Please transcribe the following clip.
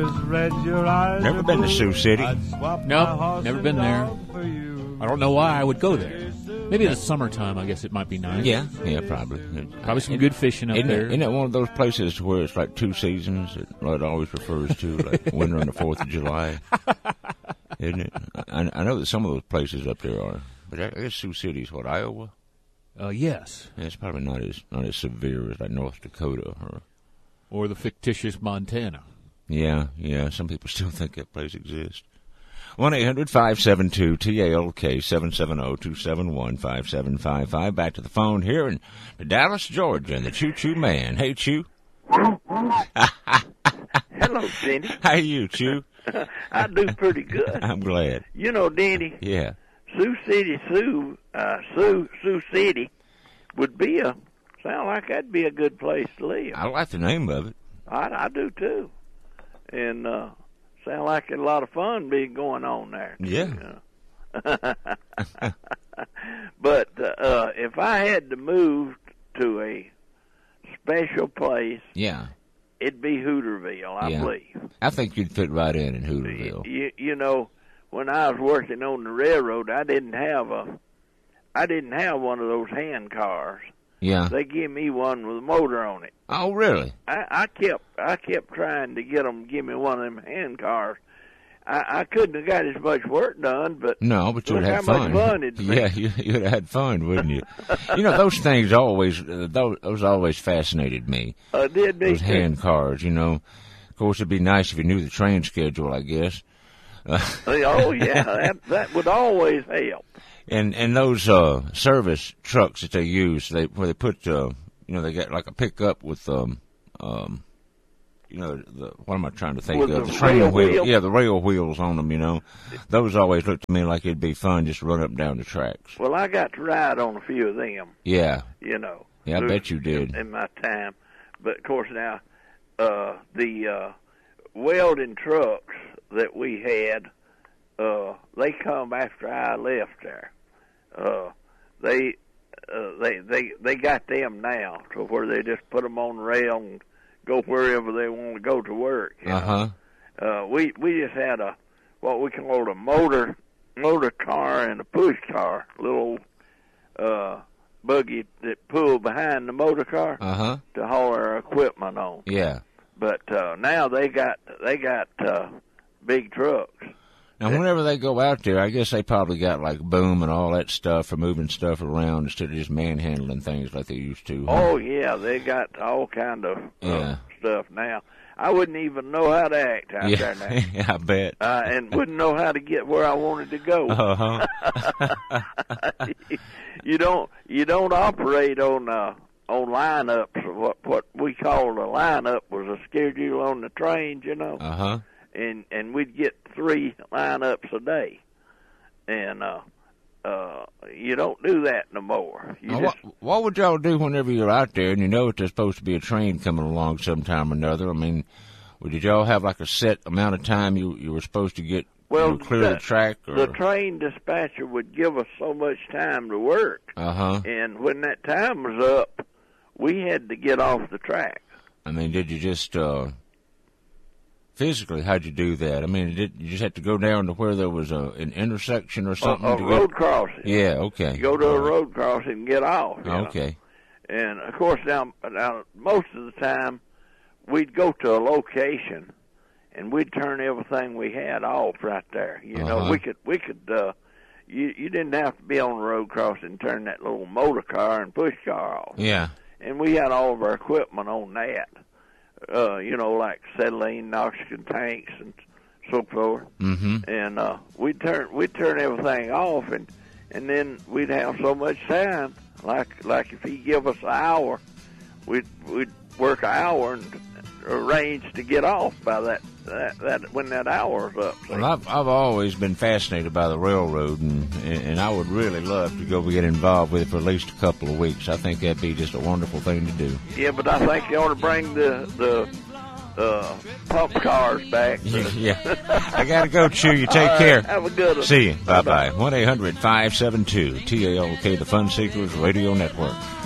Never been to Sioux City. Nope, never been there. I don't know why I would go there. Maybe in the summertime, I guess it might be nice. Yeah, probably. Probably some good fishing up there. Isn't it one of those places where it's like two seasons that it always refers to, like winter and the 4th of July? Isn't it? I know that some of those places up there are, but I guess Sioux City is what, Iowa? Yes. Yeah, it's probably not as severe as like North Dakota or the fictitious Montana. Yeah. Some people still think that place exists. 1-800-572-TALK, 770-271-5755. Back to the phone here in Dallas, Georgia, and the Choo Choo Man. Hey, Choo. Hello, Denny. How are you, Choo? I do pretty good. I'm glad. You know, Denny. Yeah. Sioux City would be sound like that'd be a good place to live. I like the name of it. I do too, and sound like a lot of fun being going on there. Yeah. But if I had to move to a special place, it'd be Hooterville, I believe. I think you'd fit right in Hooterville. You know, when I was working on the railroad, I didn't have one of those hand cars. Yeah. They gave me one with a motor on it. Oh, really? I kept trying to get them to give me one of them hand cars. I couldn't have got as much work done, but no, but you would have fun. How much fun it'd be. Yeah, you'd have had fun, wouldn't you? You know, those things those always fascinated me. Did they? Those hand cars, you know. Of course, it'd be nice if you knew the train schedule, I guess. Oh yeah, that would always help. And those service trucks that they use, where they put they got like a pickup with what am I trying to think with of? The train wheel. Yeah, the rail wheels on them. You know, those always looked to me like it'd be fun just to run up and down the tracks. Well, I got to ride on a few of them. Yeah. You know. Yeah, I bet you did. In my time, but of course now, the welding trucks that we had, they come after I left there. They got them now, to where they just put them on the rail and go wherever they want to go to work. We just had what we called a motor car and a push car, little buggy that pulled behind the motor car to haul our equipment on. Yeah. But now they got big trucks. Now, whenever they go out there, I guess they probably got like boom and all that stuff for moving stuff around instead of just manhandling things like they used to. Huh? Oh yeah, they got all kind of stuff now. I wouldn't even know how to act out there now. Yeah, I bet. And wouldn't know how to get where I wanted to go. You don't operate on lineups. What we called a lineup was a schedule on the trains, you know. And we'd get 3 lineups a day, and you don't do that no more. What would y'all do whenever you're out there and you know that there's supposed to be a train coming along sometime or another? I mean, did y'all have like a set amount of time you were supposed to get clear the track? Or? The train dispatcher would give us so much time to work, and when that time was up, we had to get off the track. I mean, did you just physically, how'd you do that? I mean, did you just have to go down to where there was an intersection or something? A road crossing. Yeah, okay. You go to a road crossing and get off. Okay. And, of course, now most of the time, we'd go to a location, and we'd turn everything we had off right there. You know, we could. You didn't have to be on the road crossing and turn that little motor car and push car off. Yeah. And we had all of our equipment on that. Like acetylene, oxygen tanks, and so forth. And we'd turn everything off, and then we'd have so much time. Like if he give us an hour, we'd work an hour and arrange to get off by that when that hour's up. See? Well, I've always been fascinated by the railroad, and I would really love to go get involved with it for at least a couple of weeks. I think that'd be just a wonderful thing to do. Yeah, but I think you ought to bring the pump cars back. Yeah. I got to go, Chew. You take care. Have a good one. See you. Bye-bye. 1-800-572-TALK, the Fun Seekers Radio Network.